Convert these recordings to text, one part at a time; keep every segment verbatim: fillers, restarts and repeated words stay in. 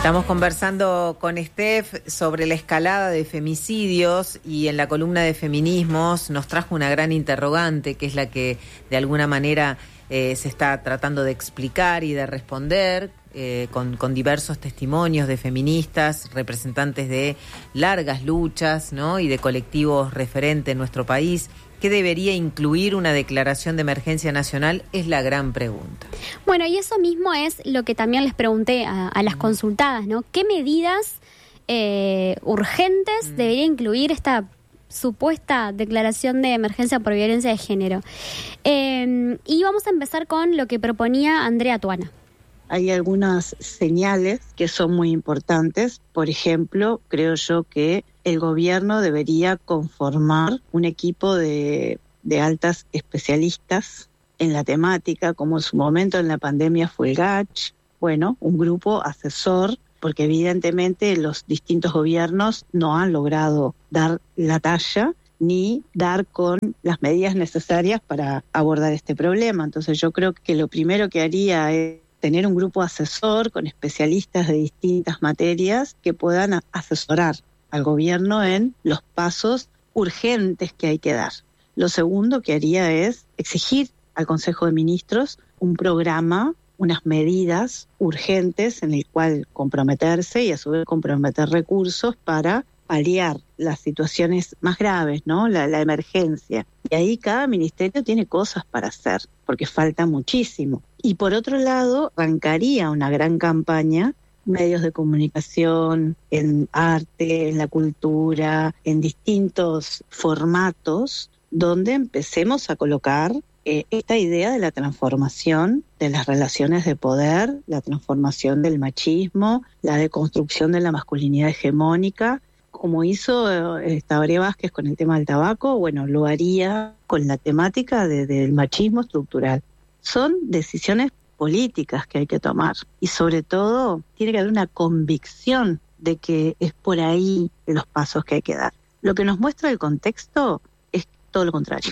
Estamos conversando con Steph sobre la escalada de femicidios y en la columna de feminismos nos trajo una gran interrogante, que es la que de alguna manera eh, se está tratando de explicar y de responder eh, con, con diversos testimonios de feministas, representantes de largas luchas, ¿no? Y de colectivos referentes en nuestro país. ¿Qué debería incluir una declaración de emergencia nacional? Es la gran pregunta. Bueno, y eso mismo es lo que también les pregunté a, a las consultadas, ¿no? ¿Qué medidas eh, urgentes mm. debería incluir esta supuesta declaración de emergencia por violencia de género? Eh, y vamos a empezar con lo que proponía Andrea Tuana. Hay algunas señales que son muy importantes. Por ejemplo, creo yo que el gobierno debería conformar un equipo de, de altas especialistas en la temática, como en su momento en la pandemia fue el G A C H. Bueno, un grupo asesor, porque evidentemente los distintos gobiernos no han logrado dar la talla ni dar con las medidas necesarias para abordar este problema. Entonces yo creo que lo primero que haría es tener un grupo asesor con especialistas de distintas materias que puedan asesorar al gobierno en los pasos urgentes que hay que dar. Lo segundo que haría es exigir al Consejo de Ministros un programa, unas medidas urgentes en el cual comprometerse y a su vez comprometer recursos para paliar las situaciones más graves, ¿no? La, la emergencia. Y ahí cada ministerio tiene cosas para hacer, porque falta muchísimo. Y por otro lado, arrancaría una gran campaña, medios de comunicación, en arte, en la cultura, en distintos formatos, donde empecemos a colocar eh, esta idea de la transformación de las relaciones de poder, la transformación del machismo, la deconstrucción de la masculinidad hegemónica, como hizo eh, Tabaré Vázquez con el tema del tabaco. Bueno, lo haría con la temática de, del machismo estructural. Son decisiones políticas que hay que tomar y sobre todo tiene que haber una convicción de que es por ahí los pasos que hay que dar. Lo que nos muestra el contexto es todo lo contrario.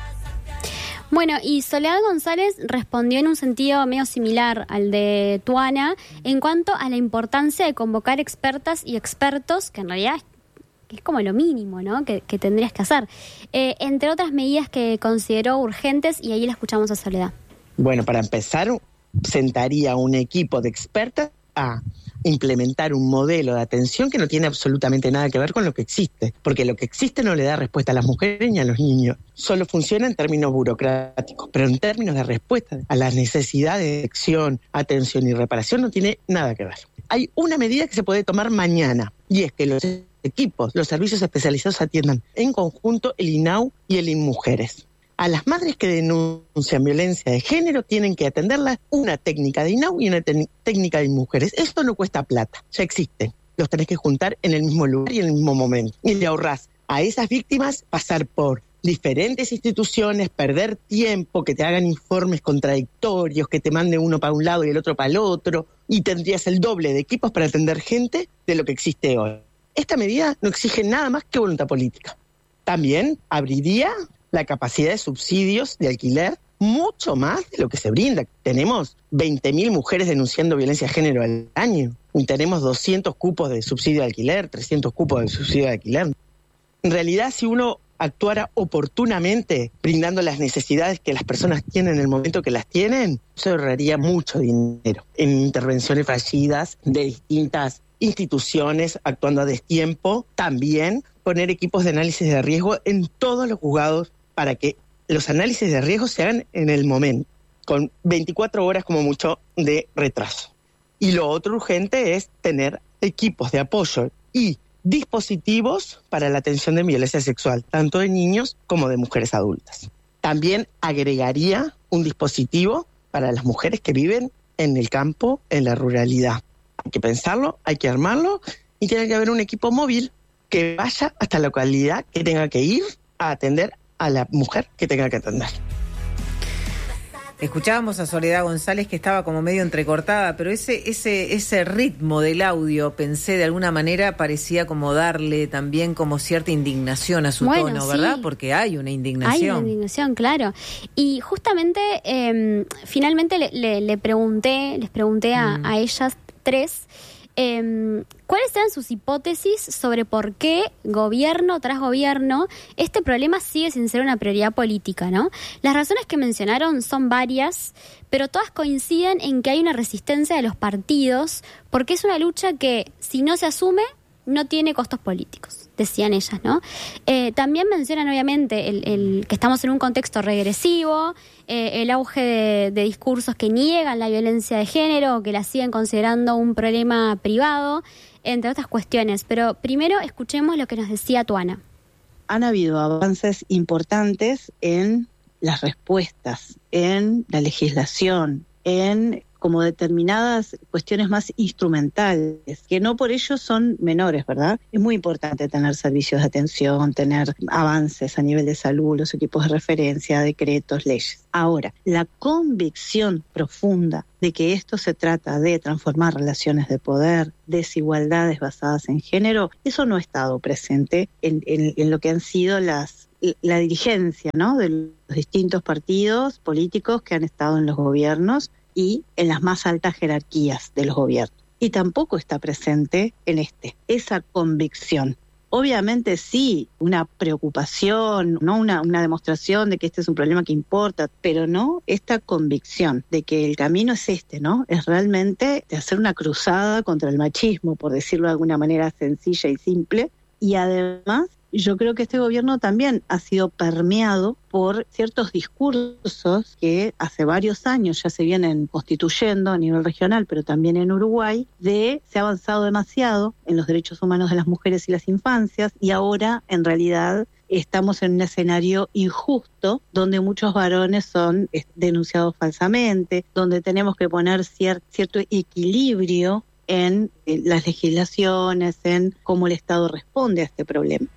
Bueno, y Soledad González respondió en un sentido medio similar al de Tuana en cuanto a la importancia de convocar expertas y expertos, que en realidad es que es como lo mínimo, ¿no? Que, que tendrías que hacer. Eh, entre otras medidas que consideró urgentes, y ahí la escuchamos a Soledad. Bueno, para empezar, sentaría un equipo de expertas a implementar un modelo de atención que no tiene absolutamente nada que ver con lo que existe, porque lo que existe no le da respuesta a las mujeres ni a los niños. Solo funciona en términos burocráticos, pero en términos de respuesta a las necesidades de detección, atención y reparación no tiene nada que ver. Hay una medida que se puede tomar mañana, y es que los equipos, los servicios especializados atiendan en conjunto el I N A U y el INMujeres. A las madres que denuncian violencia de género tienen que atenderlas una técnica de I N A U y una te- técnica de INMujeres. Esto no cuesta plata, ya existe. Los tenés que juntar en el mismo lugar y en el mismo momento. Y le ahorrás a esas víctimas pasar por diferentes instituciones, perder tiempo, que te hagan informes contradictorios, que te manden uno para un lado y el otro para el otro, y tendrías el doble de equipos para atender gente de lo que existe hoy. Esta medida no exige nada más que voluntad política. También abriría la capacidad de subsidios de alquiler mucho más de lo que se brinda. Tenemos veinte mil mujeres denunciando violencia de género al año. Y tenemos doscientos cupos de subsidio de alquiler, trescientos cupos de subsidio de alquiler. En realidad, si uno actuara oportunamente, brindando las necesidades que las personas tienen en el momento que las tienen, se ahorraría mucho dinero en intervenciones fallidas de distintas instituciones actuando a destiempo. También poner equipos de análisis de riesgo en todos los juzgados para que los análisis de riesgo se hagan en el momento, con veinticuatro horas como mucho de retraso. Y lo otro urgente es tener equipos de apoyo y dispositivos para la atención de violencia sexual, tanto de niños como de mujeres adultas. También agregaría un dispositivo para las mujeres que viven en el campo, en la ruralidad. Hay que pensarlo, hay que armarlo y tiene que haber un equipo móvil que vaya hasta la localidad que tenga que ir a atender a la mujer que tenga que atender. Escuchábamos a Soledad González, que estaba como medio entrecortada, pero ese ese ese ritmo del audio, pensé de alguna manera, parecía como darle también como cierta indignación a su bueno, tono, sí. ¿verdad? Porque hay una indignación. Hay una indignación, claro. Y justamente, eh, finalmente le, le, le pregunté, les pregunté a, mm. a ellas tres, Eh, ¿Cuáles eran sus hipótesis sobre por qué gobierno tras gobierno este problema sigue sin ser una prioridad política, ¿no? Las razones que mencionaron son varias, pero todas coinciden en que hay una resistencia de los partidos porque es una lucha que, si no se asume, no tiene costos políticos, decían ellas, ¿no? Eh, también mencionan, obviamente, el, el que estamos en un contexto regresivo, eh, el auge de, de discursos que niegan la violencia de género o que la siguen considerando un problema privado, entre otras cuestiones. Pero primero escuchemos lo que nos decía Tuana. Han habido avances importantes en las respuestas, en la legislación, en como determinadas cuestiones más instrumentales, que no por ello son menores, ¿verdad? Es muy importante tener servicios de atención, tener avances a nivel de salud, los equipos de referencia, decretos, leyes. Ahora, la convicción profunda de que esto se trata de transformar relaciones de poder, desigualdades basadas en género, eso no ha estado presente en, en, en lo que han sido las la dirigencia, ¿no?, de los distintos partidos políticos que han estado en los gobiernos y en las más altas jerarquías de los gobiernos. Y tampoco está presente en este, esa convicción. Obviamente sí, una preocupación, no una, una demostración de que este es un problema que importa, pero no esta convicción de que el camino es este, ¿no? Es realmente de hacer una cruzada contra el machismo, por decirlo de alguna manera sencilla y simple, y además yo creo que este gobierno también ha sido permeado por ciertos discursos que hace varios años ya se vienen constituyendo a nivel regional, pero también en Uruguay, de se ha avanzado demasiado en los derechos humanos de las mujeres y las infancias, y ahora en realidad estamos en un escenario injusto donde muchos varones son denunciados falsamente, donde tenemos que poner cier- cierto equilibrio en eh, las legislaciones, en cómo el Estado responde a este problema.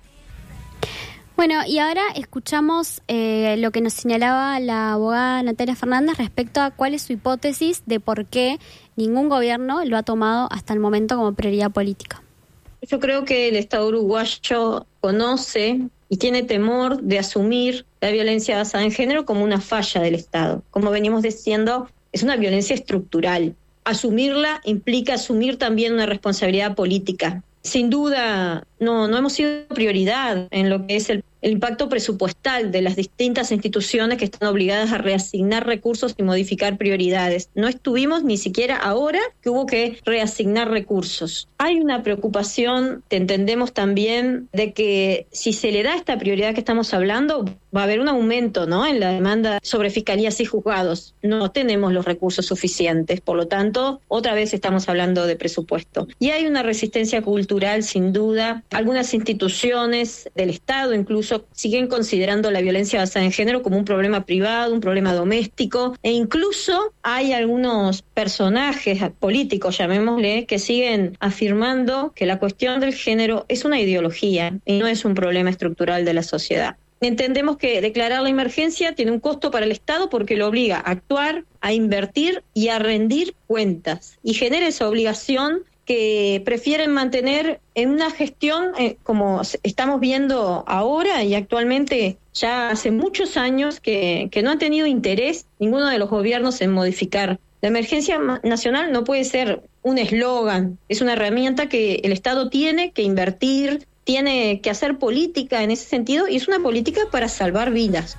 Bueno, y ahora escuchamos eh, lo que nos señalaba la abogada Natalia Fernández respecto a cuál es su hipótesis de por qué ningún gobierno lo ha tomado hasta el momento como prioridad política. Yo creo que el Estado uruguayo conoce y tiene temor de asumir la violencia basada en género como una falla del Estado. Como venimos diciendo, es una violencia estructural. Asumirla implica asumir también una responsabilidad política. Sin duda, no, no hemos sido prioridad en lo que es el, el impacto presupuestal de las distintas instituciones que están obligadas a reasignar recursos y modificar prioridades. No estuvimos ni siquiera ahora que hubo que reasignar recursos. Hay una preocupación, entendemos también, de que si se le da esta prioridad que estamos hablando, va a haber un aumento, ¿no?, en la demanda sobre fiscalías y juzgados. No tenemos los recursos suficientes, por lo tanto, otra vez estamos hablando de presupuesto. Y hay una resistencia cultural, sin duda. Algunas instituciones del Estado incluso siguen considerando la violencia basada en género como un problema privado, un problema doméstico, e incluso hay algunos personajes políticos, llamémosle, que siguen afirmando que la cuestión del género es una ideología y no es un problema estructural de la sociedad. Entendemos que declarar la emergencia tiene un costo para el Estado porque lo obliga a actuar, a invertir y a rendir cuentas, y genera esa obligación que prefieren mantener en una gestión eh, como estamos viendo ahora y actualmente ya hace muchos años que, que no han tenido interés ninguno de los gobiernos en modificar. La emergencia nacional no puede ser un eslogan, es una herramienta que el Estado tiene que invertir, tiene que hacer política en ese sentido, y es una política para salvar vidas.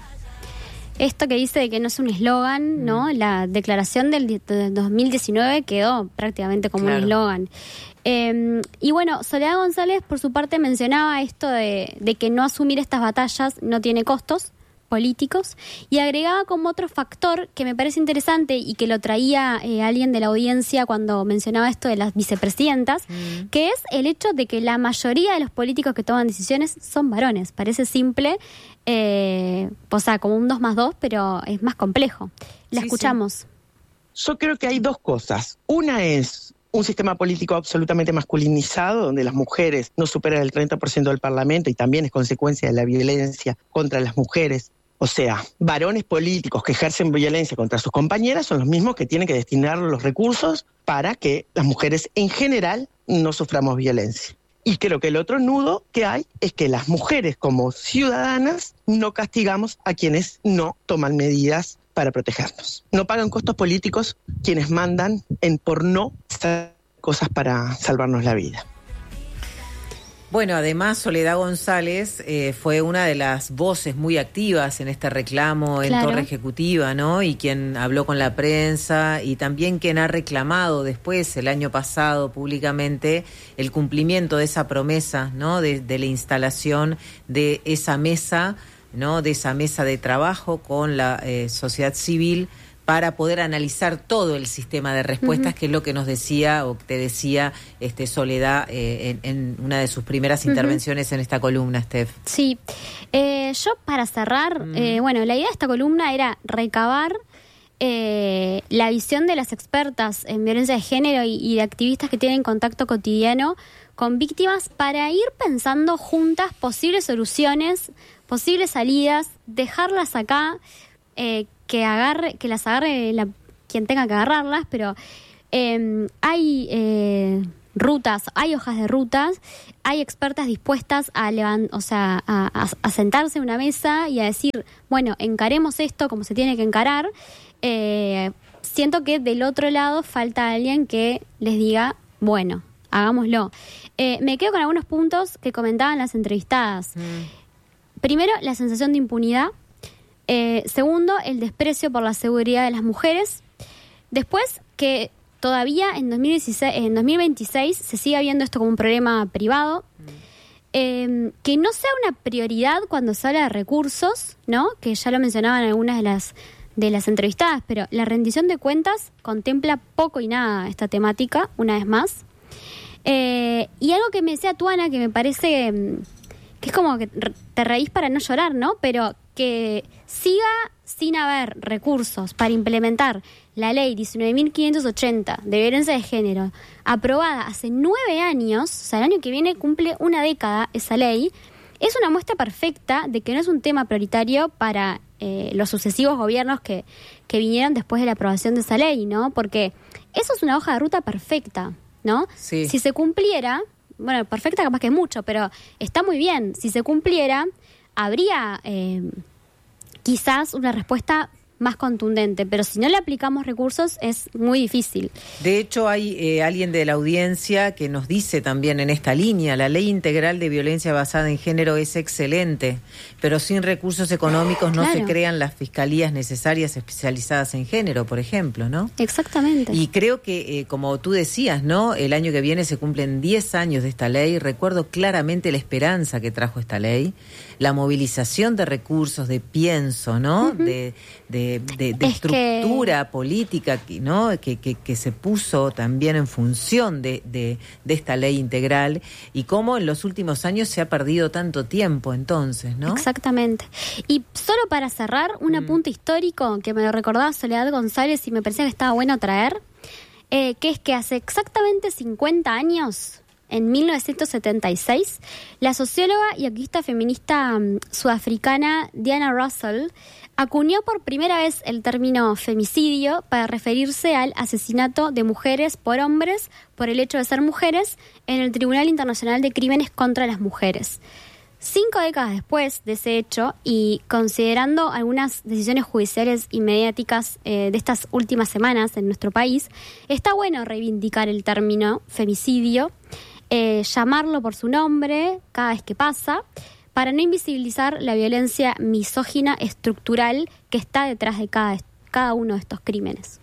Esto que dice de que no es un eslogan, ¿no? La declaración del dos mil diecinueve quedó prácticamente como claro. un eslogan. Eh, y bueno, Soledad González, por su parte, mencionaba esto de, de que no asumir estas batallas no tiene costos políticos, y agregaba como otro factor que me parece interesante y que lo traía eh, alguien de la audiencia cuando mencionaba esto de las vicepresidentas, mm. que es el hecho de que la mayoría de los políticos que toman decisiones son varones. Parece simple, eh, o sea, como un dos más dos, pero es más complejo. La sí, escuchamos. Sí. Yo creo que hay dos cosas. Una es un sistema político absolutamente masculinizado, donde las mujeres no superan el treinta por ciento del Parlamento, y también es consecuencia de la violencia contra las mujeres. O sea, varones políticos que ejercen violencia contra sus compañeras son los mismos que tienen que destinar los recursos para que las mujeres en general no suframos violencia. Y creo que el otro nudo que hay es que las mujeres como ciudadanas no castigamos a quienes no toman medidas para protegernos. No pagan costos políticos quienes mandan en por no estar cosas para salvarnos la vida. Bueno, además Soledad González eh, fue una de las voces muy activas en este reclamo en Claro. Torre Ejecutiva, ¿no? Y quien habló con la prensa y también quien ha reclamado después, el año pasado, públicamente, el cumplimiento de esa promesa, ¿no? De, de la instalación de esa mesa, ¿no? De esa mesa de trabajo con la eh, sociedad civil, para poder analizar todo el sistema de respuestas, uh-huh. que es lo que nos decía o te decía este Soledad eh, en, en una de sus primeras uh-huh. intervenciones en esta columna, Steph. Sí, eh, yo para cerrar, uh-huh. eh, bueno, la idea de esta columna era recabar eh, la visión de las expertas en violencia de género y, y de activistas que tienen contacto cotidiano con víctimas para ir pensando juntas posibles soluciones, posibles salidas, dejarlas acá, eh, que agarre, que las agarre la, quien tenga que agarrarlas, pero eh, hay eh, rutas, hay hojas de rutas, hay expertas dispuestas a levant, o sea, a, a, a sentarse en una mesa y a decir, bueno, encaremos esto como se tiene que encarar. Eh, siento que del otro lado falta alguien que les diga, bueno, hagámoslo. Eh, me quedo con algunos puntos que comentaban las entrevistadas. Mm. Primero, la sensación de impunidad. Eh, segundo, el desprecio por la seguridad de las mujeres. Después, que todavía en dos mil dieciséis, en dos mil veintiséis se siga viendo esto como un problema privado. Mm. Eh, que no sea una prioridad cuando se habla de recursos, ¿no? Que ya lo mencionaban algunas de las, de las entrevistadas, pero la rendición de cuentas contempla poco y nada esta temática, una vez más. Eh, y algo que me decía Tuana, que me parece que es como que te reís para no llorar, ¿no? Pero que siga sin haber recursos para implementar la ley diecinueve mil quinientos ochenta de violencia de género, aprobada hace nueve años, o sea, el año que viene cumple una década esa ley, es una muestra perfecta de que no es un tema prioritario para eh, los sucesivos gobiernos que, que vinieron después de la aprobación de esa ley, ¿no? Porque eso es una hoja de ruta perfecta, ¿no? Sí. Si se cumpliera, bueno, perfecta capaz que es mucho, pero está muy bien, si se cumpliera, habría eh, quizás una respuesta más contundente, pero si no le aplicamos recursos es muy difícil. De hecho, hay eh, alguien de la audiencia que nos dice también en esta línea, la ley integral de violencia basada en género es excelente, pero sin recursos económicos no claro. se crean las fiscalías necesarias especializadas en género, por ejemplo, ¿no? Exactamente. Y creo que, eh, como tú decías, ¿no? El año que viene se cumplen diez años de esta ley. Recuerdo claramente la esperanza que trajo esta ley, la movilización de recursos, de pienso, ¿no? Uh-huh. De, de, de, de estructura que... política, ¿no? Que, que, que se puso también en función de, de, de esta ley integral, y cómo en los últimos años se ha perdido tanto tiempo entonces, ¿no? Exactamente. Y solo para cerrar, un mm. apunte histórico que me lo recordaba Soledad González y me parecía que estaba bueno traer, eh, que es que hace exactamente cincuenta años... En mil novecientos setenta y seis, la socióloga y activista feminista um, sudafricana Diana Russell acuñó por primera vez el término femicidio para referirse al asesinato de mujeres por hombres por el hecho de ser mujeres en el Tribunal Internacional de Crímenes contra las Mujeres. Cinco décadas después de ese hecho, y considerando algunas decisiones judiciales y mediáticas eh, de estas últimas semanas en nuestro país, está bueno reivindicar el término femicidio, eh, llamarlo por su nombre cada vez que pasa, para no invisibilizar la violencia misógina estructural que está detrás de cada, cada uno de estos crímenes.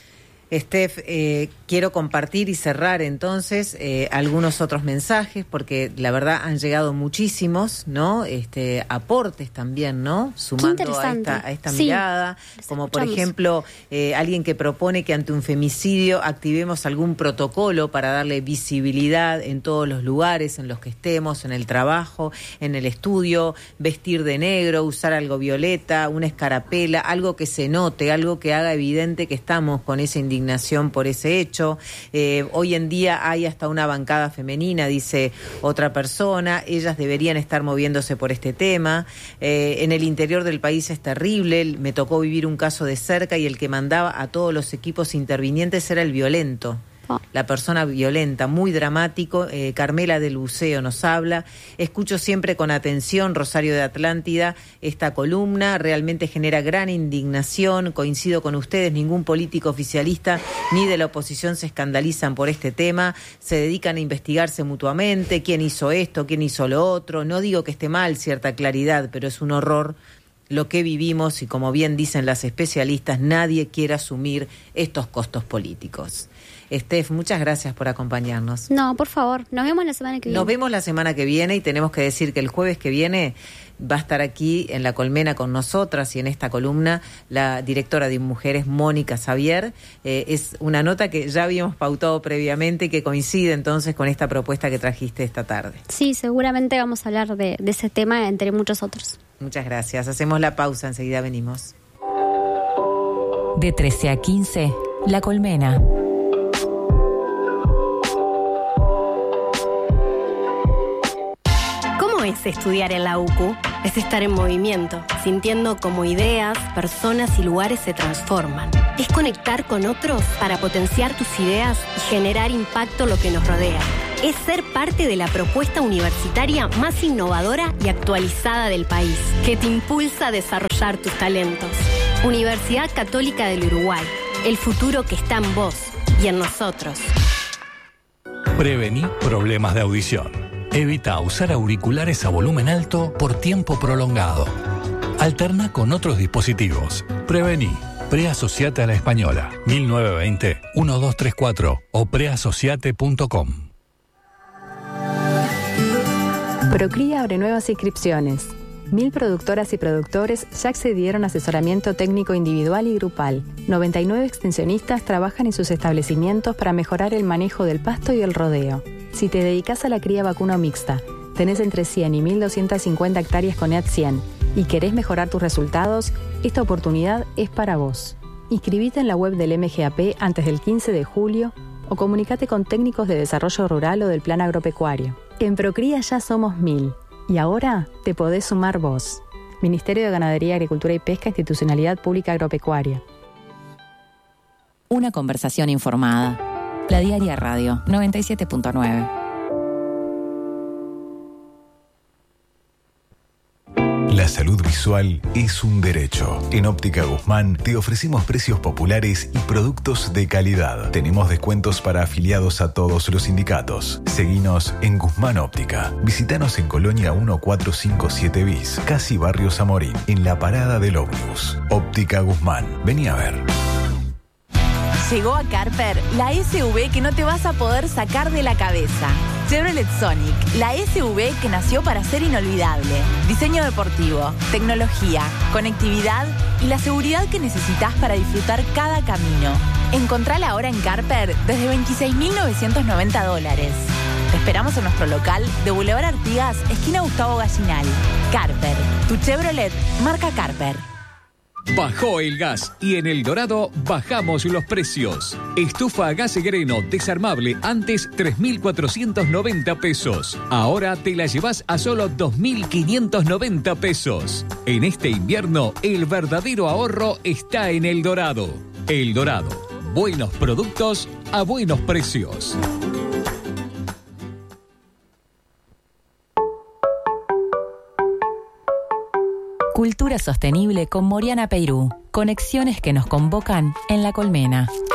Steph, eh, quiero compartir y cerrar entonces eh, algunos otros mensajes, porque la verdad han llegado muchísimos, ¿no? Este, aportes también, ¿no? Sumando a esta, a esta sí. mirada, como por ejemplo eh, alguien que propone que ante un femicidio activemos algún protocolo para darle visibilidad en todos los lugares en los que estemos, en el trabajo, en el estudio, vestir de negro, usar algo violeta, una escarapela, algo que se note, algo que haga evidente que estamos con esa indignación indignación por ese hecho. Eh, hoy en día hay hasta una bancada femenina, dice otra persona, ellas deberían estar moviéndose por este tema. Eh, en el interior del país es terrible, me tocó vivir un caso de cerca y el que mandaba a todos los equipos intervinientes era el violento. Oh. La persona violenta, muy dramático. eh, Carmela del Buceo nos habla. Escucho siempre con atención, Rosario de Atlántida, esta columna. Realmente genera gran indignación. Coincido con ustedes, ningún político oficialista ni de la oposición se escandalizan por este tema. Se dedican a investigarse mutuamente. ¿Quién hizo esto? ¿Quién hizo lo otro? No digo que esté mal cierta claridad, pero es un horror lo que vivimos y, como bien dicen las especialistas, nadie quiere asumir estos costos políticos. Estef, muchas gracias por acompañarnos. No, por favor, nos vemos la semana que viene. Nos vemos la semana que viene y tenemos que decir que el jueves que viene va a estar aquí en La Colmena con nosotras y en esta columna la directora de Mujeres, Mónica Xavier. Eh, es una nota que ya habíamos pautado previamente y que coincide entonces con esta propuesta que trajiste esta tarde. Sí, seguramente vamos a hablar de, de ese tema entre muchos otros. Muchas gracias. Hacemos la pausa, enseguida venimos. De trece a quince, La Colmena. Es estudiar en la U C U, es estar en movimiento, sintiendo cómo ideas, personas y lugares se transforman. Es conectar con otros para potenciar tus ideas y generar impacto en lo que nos rodea. Es ser parte de la propuesta universitaria más innovadora y actualizada del país, que te impulsa a desarrollar tus talentos. Universidad Católica del Uruguay, el futuro que está en vos y en nosotros. Prevení problemas de audición. Evita usar auriculares a volumen alto por tiempo prolongado. Alterna con otros dispositivos. Prevení. Preasociate a la Española. mil novecientos veinte, doce treinta y cuatro o preasociate punto com. Procría abre nuevas inscripciones. Mil productoras y productores ya accedieron a asesoramiento técnico individual y grupal. noventa y nueve extensionistas trabajan en sus establecimientos para mejorar el manejo del pasto y el rodeo. Si te dedicas a la cría vacuno mixta, tenés entre cien y mil doscientas cincuenta hectáreas con E A T cien y querés mejorar tus resultados, esta oportunidad es para vos. Inscribite en la web del M G A P antes del quince de julio o comunicate con técnicos de desarrollo rural o del plan agropecuario. En Procría ya somos mil y ahora te podés sumar vos. Ministerio de Ganadería, Agricultura y Pesca, Institucionalidad Pública Agropecuaria. Una conversación informada. La Diaria Radio, noventa y siete punto nueve. La salud visual es un derecho. En Óptica Guzmán te ofrecemos precios populares y productos de calidad. Tenemos descuentos para afiliados a todos los sindicatos. Seguinos en Guzmán Óptica. Visítanos en Colonia mil cuatrocientos cincuenta y siete bis, casi Barrio Zamorín, en la parada del ómnibus. Óptica Guzmán. Vení a ver. Llegó a Carper la S U V que no te vas a poder sacar de la cabeza. Chevrolet Sonic, la S U V que nació para ser inolvidable. Diseño deportivo, tecnología, conectividad y la seguridad que necesitas para disfrutar cada camino. Encontrala ahora en Carper desde veintiséis mil novecientos noventa dólares. Te esperamos en nuestro local de Boulevard Artigas, esquina Gustavo Gallinal. Carper, tu Chevrolet marca Carper. Bajó el gas y en El Dorado bajamos los precios. Estufa a gas Greno desarmable antes tres mil cuatrocientos noventa pesos. Ahora te la llevas a solo dos mil quinientos noventa pesos. En este invierno el verdadero ahorro está en El Dorado. El Dorado. Buenos productos a buenos precios. Cultura sostenible con Moriana Peirú. Conexiones que nos convocan en La Colmena.